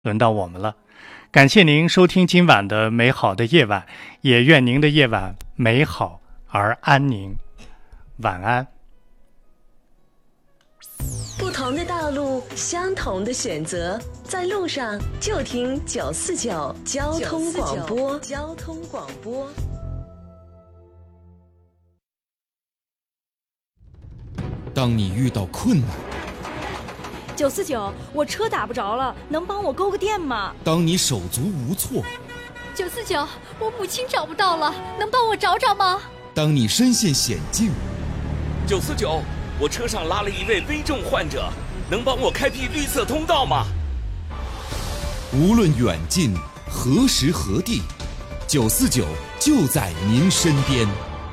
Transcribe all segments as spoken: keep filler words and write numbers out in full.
轮到我们了。感谢您收听今晚的美好的夜晚，也愿您的夜晚美好而安宁。晚安。 不同的道路，相同的选择，在路上就听九四九交通广播。交通广播。 当你遇到困难， 九四九，我车打不着了，能帮我勾个电吗？ 当你手足无措， 九四九，我母亲找不到了，能帮我找找吗？ 当你身陷险境， 九四九，我车上拉了一位危重患者，能帮我开辟绿色通道吗？ 无论远近，何时何地，九四九就在您身边。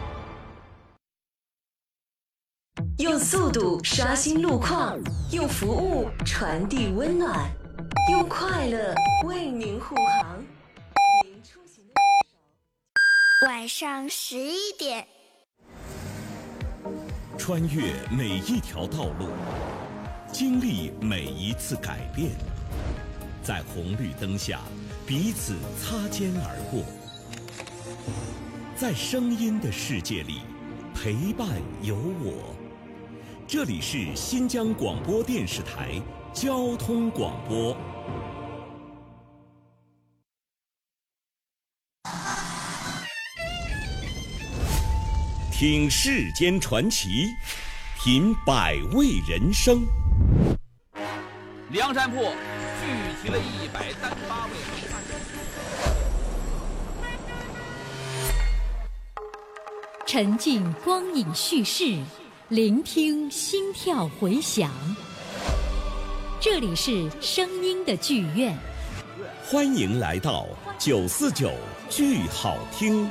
用速度刷新路况，用服务传递温暖，用快乐为您护航。您出行的晚上十一点， 穿越每一条道路，经历每一次改变，在红绿灯下彼此擦肩而过，在声音的世界里陪伴有我。这里是新疆广播电视台交通广播。听世间传奇，品百味人生。 梁山泊聚集了一百单八位好汉， 沉浸光影叙事，聆听心跳回响。这里是声音的剧院， 欢迎来到九四九剧好听。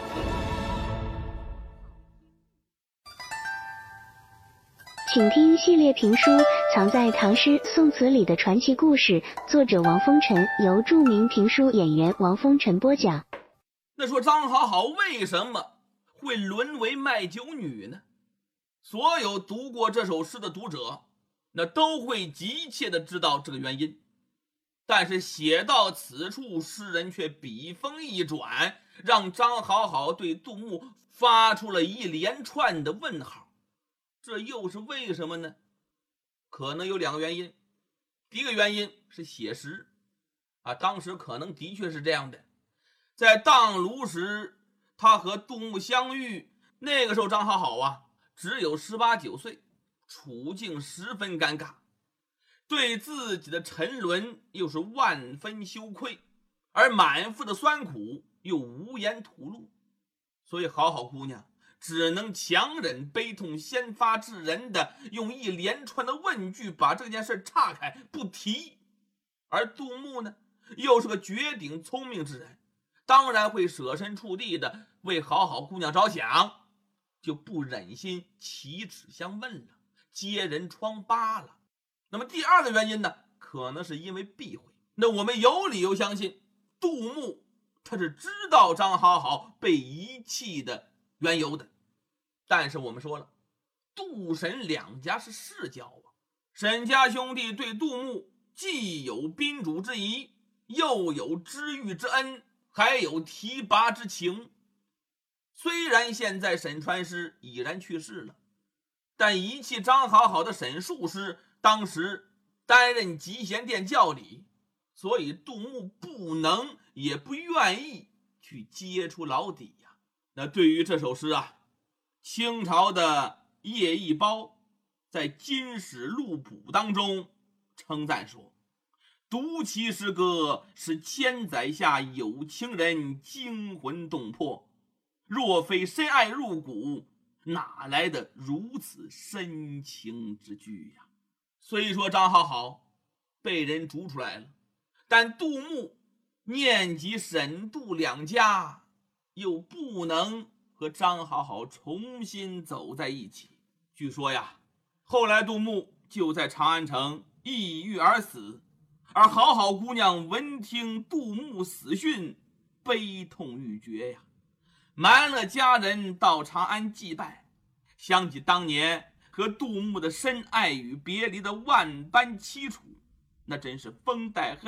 请听系列评书《藏在唐诗宋词里的传奇故事》，作者王风尘，由著名评书演员王风尘播讲。 那说张好好为什么会沦为卖酒女呢？所有读过这首诗的读者，那都会急切地知道这个原因。但是写到此处，诗人却笔锋一转，让张好好对杜牧发出了一连串的问号。这又是为什么呢？可能有两个原因。第一个原因是写实啊，当时可能的确是这样的。在荡卢时，他和杜牧相遇，那个时候张好好啊只有十八九岁，处境十分尴尬，对自己的沉沦又是万分羞愧，而满腹的酸苦又无言吐露，所以好好姑娘只能强忍悲痛，先发制人的用一连串的问句把这件事岔开不提。而杜牧呢，又是个绝顶聪明之人，当然会设身处地的为好好姑娘着想，就不忍心启齿相问了，揭人疮疤了。那么第二个原因呢，可能是因为避讳。那我们有理由相信杜牧他是知道张好好被遗弃的缘由的。但是我们说了，杜沈两家是世交啊，沈家兄弟对杜牧既有宾主之谊，又有知遇之恩，还有提拔之情。虽然现在沈传师已然去世了，但遗弃张好好的沈术师当时担任集贤殿教理，所以杜牧不能也不愿意去揭出老底呀。那对于这首诗啊，清朝的叶一褒在《金史录补》当中称赞说，读其诗歌，使千载下有情人惊魂动魄，若非深爱入骨，哪来的如此深情之句呀？虽说张好好被人逐出来了，但杜牧念及沈杜两家，又不能和张好好重新走在一起。据说呀，后来杜牧就在长安城抑郁而死，而好好姑娘闻听杜牧死讯，悲痛欲绝呀，瞒了家人到长安祭拜，想起当年和杜牧的深爱与别离的万般凄楚，那真是风带恨，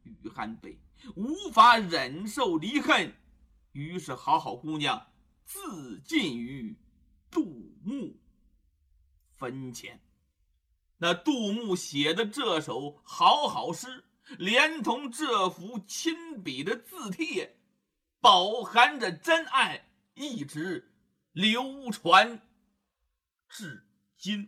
雨寒悲，无法忍受离恨，于是好好姑娘自尽于杜牧坟前。那杜牧写的这首好好诗，连同这幅亲笔的字帖，饱含着真爱，一直流传至今。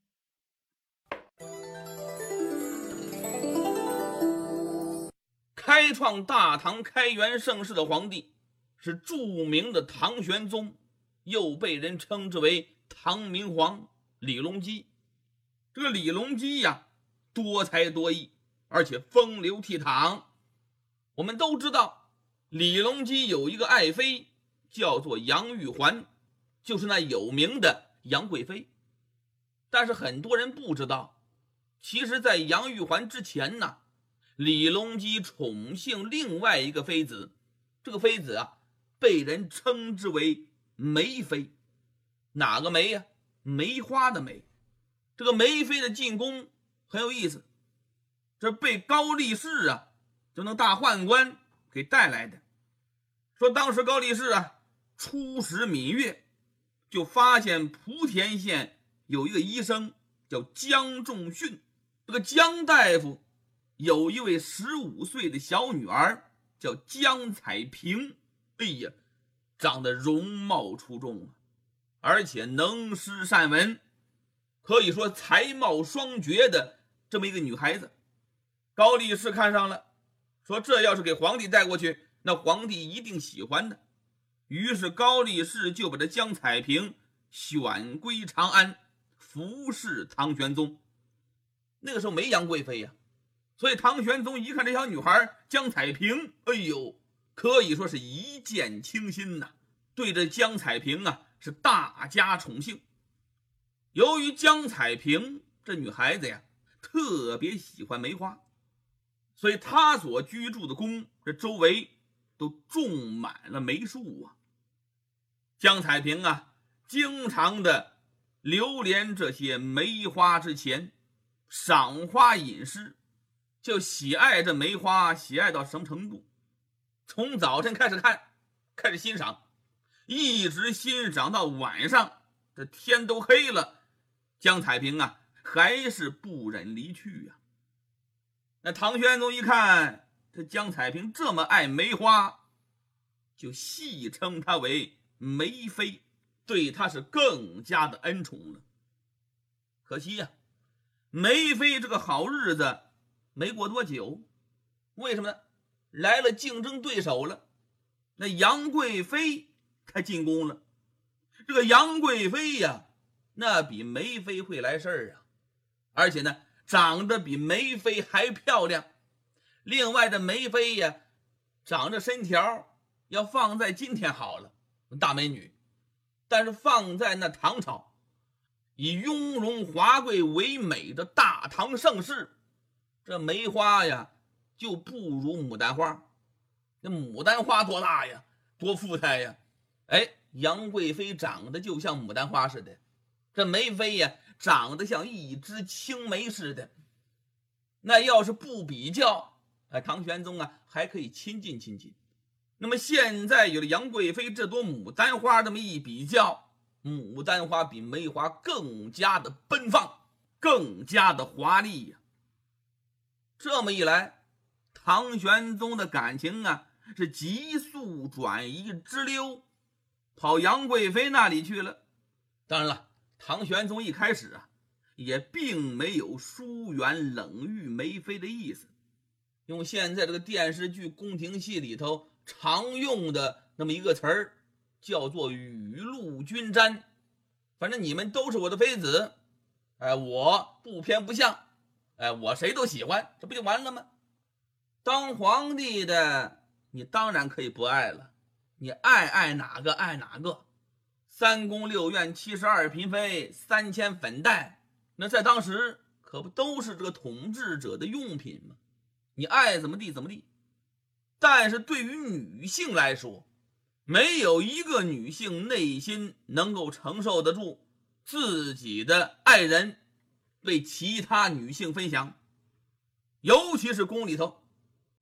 开创大唐开元盛世的皇帝是著名的唐玄宗，又被人称之为唐明皇李隆基。这个李隆基呀，多才多艺，而且风流倜傥。我们都知道李隆基有一个爱妃叫做杨玉环，就是那有名的杨贵妃。但是很多人不知道，其实在杨玉环之前呢，李隆基宠幸另外一个妃子，这个妃子啊，被人称之为梅妃。哪个梅呀？梅花的梅。这个梅妃的进宫很有意思，这被高力士啊，就那大宦官给带来的。说当时高力士啊出使闽粤，就发现莆田县有一个医生叫江仲训，这个江大夫有一位十五岁的小女儿叫江彩萍，哎呀，长得容貌出众啊，而且能诗善文，可以说才貌双绝的这么一个女孩子。高力士看上了，说这要是给皇帝带过去，那皇帝一定喜欢的。于是高力士就把这江彩萍选归长安，服侍唐玄宗。那个时候没杨贵妃呀、啊，所以唐玄宗一看这小女孩江彩萍，哎呦，可以说是一见倾心呐、啊，对这江彩萍啊是大加宠幸。由于江彩萍这女孩子呀特别喜欢梅花，所以她所居住的宫这周围都种满了梅树啊。江彩萍啊经常的流连这些梅花之前，赏花饮诗，就喜爱这梅花，喜爱到什么程度？从早晨开始看，开始欣赏，一直欣赏到晚上，这天都黑了，江彩萍啊还是不忍离去呀、啊。那唐玄宗一看这江彩萍这么爱梅花，就戏称她为梅妃，对她是更加的恩宠了。可惜呀、啊，梅妃这个好日子没过多久，为什么呢？来了竞争对手了，那杨贵妃她进宫了。这个杨贵妃呀，那比梅妃会来事儿啊，而且呢长得比梅妃还漂亮。另外的梅妃呀，长着身条要放在今天好了，大美女，但是放在那唐朝，以雍容华贵为美的大唐盛世，这梅花呀就不如牡丹花。那牡丹花多大呀，多富态呀，哎，杨贵妃长得就像牡丹花似的，这梅妃呀长得像一枝青梅似的。那要是不比较，哎，唐玄宗啊还可以亲近亲近。那么现在有了杨贵妃这朵牡丹花这么一比较，牡丹花比梅花更加的奔放，更加的华丽呀、啊。这么一来，唐玄宗的感情啊是急速转移支流，跑杨贵妃那里去了。当然了，唐玄宗一开始啊也并没有疏远冷遇梅妃的意思，用现在这个电视剧宫廷戏里头常用的那么一个词儿，叫做雨露均沾。反正你们都是我的妃子，哎，我不偏不向，哎，我谁都喜欢，这不就完了吗？当皇帝的你当然可以不爱了，你爱爱哪个爱哪个。三宫六院七十二嫔妃三千粉黛，那在当时可不都是这个统治者的用品吗？你爱怎么地怎么地。但是对于女性来说，没有一个女性内心能够承受得住自己的爱人为其他女性分享，尤其是宫里头，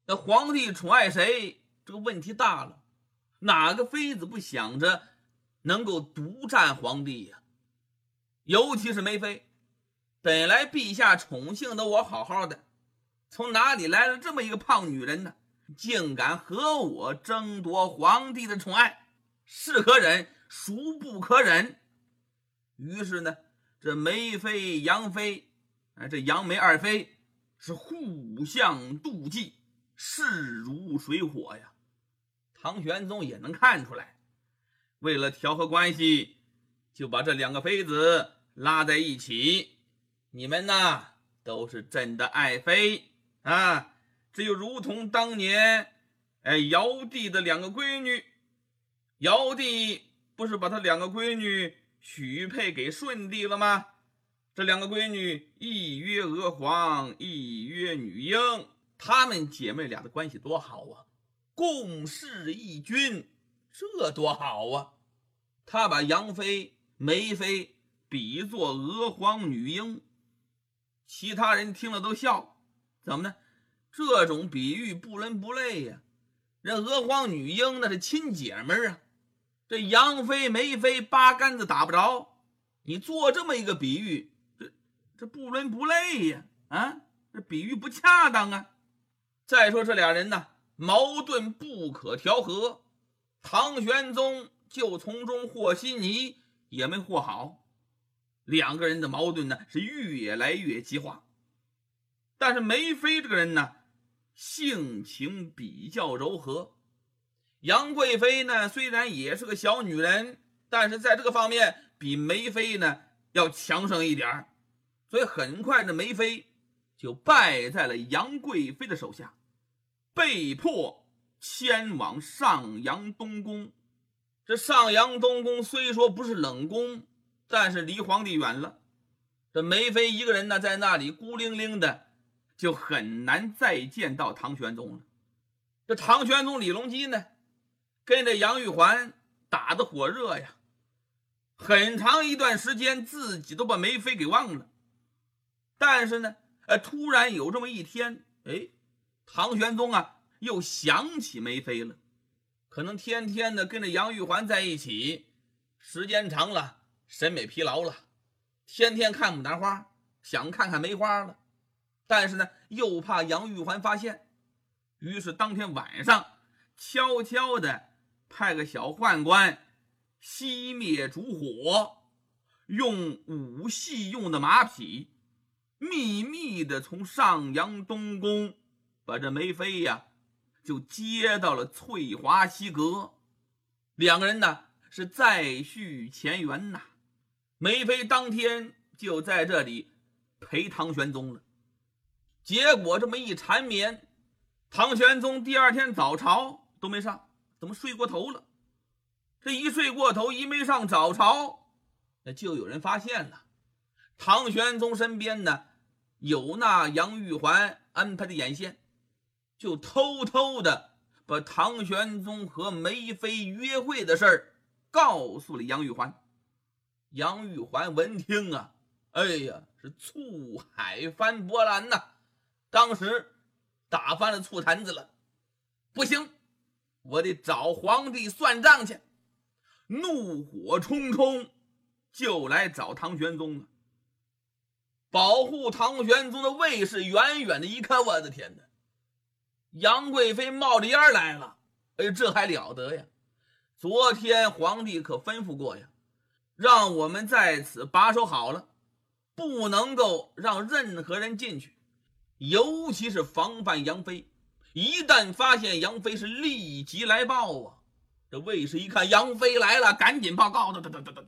那皇帝宠爱谁，这个问题大了，哪个妃子不想着能够独占皇帝呀？尤其是梅妃，本来陛下宠幸的我好好的，从哪里来了这么一个胖女人呢？竟敢和我争夺皇帝的宠爱，是可忍，孰不可忍？于是呢，这梅妃、杨妃，哎，这杨梅二妃是互相妒忌，势如水火呀。唐玄宗也能看出来，为了调和关系，就把这两个妃子拉在一起。你们呐，都是朕的爱妃啊！这就如同当年，哎，尧帝的两个闺女，尧帝不是把他两个闺女许配给舜帝了吗？这两个闺女，一曰娥皇，一曰女英，她们姐妹俩的关系多好啊，共侍一君，这多好啊！他把杨妃、梅妃比作娥皇、女英，其他人听了都笑，怎么呢？这种比喻不伦不类呀、啊！人娥皇、女英那是亲姐们啊，这杨妃、梅妃八竿子打不着，你做这么一个比喻，这这不伦不类呀！啊，这比喻不恰当啊！再说这俩人呢，矛盾不可调和，唐玄宗就从中和稀泥，也没和好，两个人的矛盾呢是越来越激化。但是梅妃这个人呢，性情比较柔和，杨贵妃呢虽然也是个小女人，但是在这个方面比梅妃呢要强盛一点，所以很快的梅妃就败在了杨贵妃的手下，被迫迁往上阳东宫。这上阳东宫虽说不是冷宫，但是离皇帝远了，这梅妃一个人呢在那里孤零零的，就很难再见到唐玄宗了。这唐玄宗李隆基呢跟着杨玉环打得火热呀，很长一段时间自己都把梅妃给忘了。但是呢呃，突然有这么一天，哎，唐玄宗啊又想起梅妃了。可能天天的跟着杨玉环在一起，时间长了，审美疲劳了，天天看牡丹花，想看看梅花了。但是呢又怕杨玉环发现，于是当天晚上悄悄的派个小宦官熄灭烛火，用武戏用的马匹秘密的从上阳东宫把这梅妃呀就接到了翠华西阁。两个人呢是再续前缘呐。梅妃当天就在这里陪唐玄宗了。结果这么一缠绵，唐玄宗第二天早朝都没上，怎么睡过头了？这一睡过头，一没上早朝，那就有人发现了。唐玄宗身边呢有那杨玉环安排的眼线，就偷偷的把唐玄宗和梅妃约会的事儿告诉了杨玉环。杨玉环闻听啊，哎呀，是醋海翻波澜呐、啊，当时打翻了醋坛子了。不行，我得找皇帝算账去。怒火冲冲就来找唐玄宗了。保护唐玄宗的卫士远远的一看，我的天哪，杨贵妃冒着烟来了。哎，这还了得呀！昨天皇帝可吩咐过呀，让我们在此把守好了，不能够让任何人进去，尤其是防范杨妃。一旦发现杨妃是立即来报啊！这卫士一看杨妃来了，赶紧报告，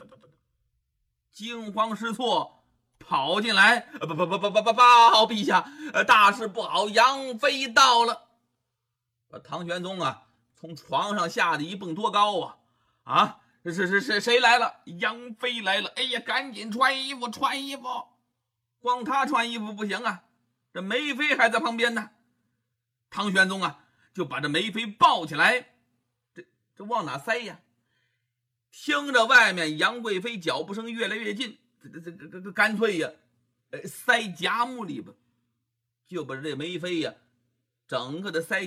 惊慌失措跑进来，不不不不不不报陛下，大事不好，杨妃到了。把唐玄宗啊从床上吓得一蹦多高啊！啊，是是是谁来了？杨妃来了！哎呀，赶紧穿衣服，穿衣服！光他穿衣服不行啊，这梅妃还在旁边呢。唐玄宗啊就把这梅妃抱起来，这这往哪塞呀？听着外面杨贵妃脚步声越来越近，这这这这这干脆呀，塞夹木里吧，就把这梅妃呀整个的塞